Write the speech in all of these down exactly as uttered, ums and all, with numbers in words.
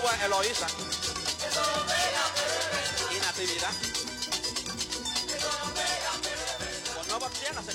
estuvo Eloísa y Natividad. Con nuevos cielos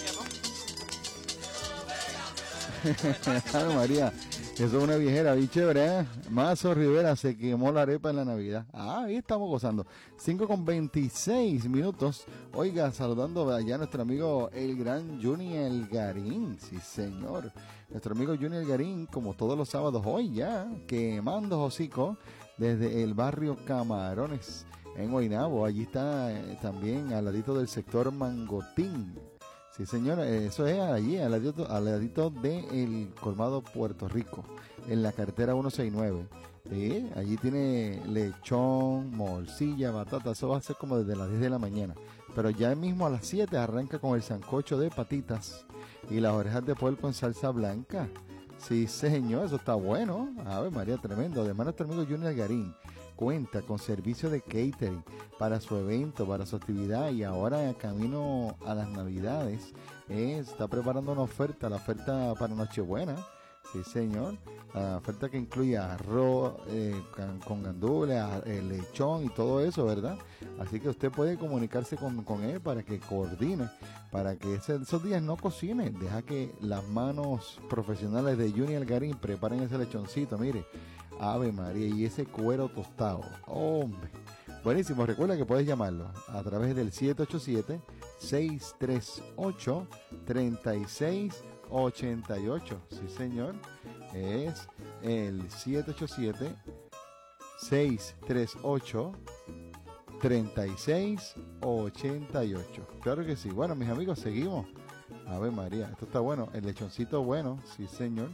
se quemó. Ay, María, eso es una viejera, bien chévere, ¿eh? Mazo Rivera se quemó la arepa en la Navidad. Ah, ahí estamos gozando. cinco con veintiséis minutos. Oiga, saludando allá a nuestro amigo el gran Junior Garín. Sí, señor. Nuestro amigo Junior Garín, como todos los sábados, hoy ya, quemando hocico desde el barrio Camarones en Guaynabo. Allí está eh, también al ladito del sector Mangotín. Sí, señor, eso es allí, al ladito, al ladito del colmado Puerto Rico, en la carretera ciento sesenta y nueve. Sí, allí tiene lechón, morcilla, batata, eso va a ser como desde las diez de la mañana. Pero ya mismo a las siete arranca con el sancocho de patitas y las orejas de puerco en salsa blanca. Sí, señor, eso está bueno. A ver, María, tremendo. Además, nuestro amigo Junior Garín cuenta con servicio de catering para su evento, para su actividad, y ahora camino a las Navidades eh, está preparando una oferta, la oferta para Nochebuena. Sí, señor, la oferta que incluye arroz eh, con gandules, eh, lechón y todo eso, ¿verdad? Así que usted puede comunicarse con, con él para que coordine, para que ese, esos días no cocine, deja que las manos profesionales de Junior Garín preparen ese lechoncito, mire, Ave María, y ese cuero tostado, hombre, buenísimo. Recuerda que puedes llamarlo a través del siete ocho siete, seis tres ocho, tres seis ocho ocho. Sí, señor, es el siete ocho siete, seis tres ocho, tres seis ocho ocho. Claro que sí. Bueno, mis amigos, seguimos. Ave María, esto está bueno, el lechoncito bueno, sí, señor.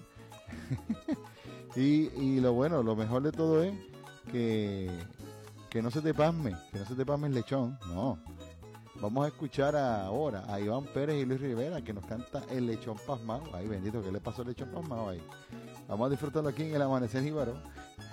Y, y lo bueno, lo mejor de todo es que, que no se te pasme, que no se te pasme el lechón, no. Vamos a escuchar ahora a Iván Pérez y Luis Rivera, que nos canta El Lechón Pasmado. Ay, bendito, ¿qué le pasó al lechón pasmado ahí? Vamos a disfrutarlo aquí en el Amanecer Jíbaro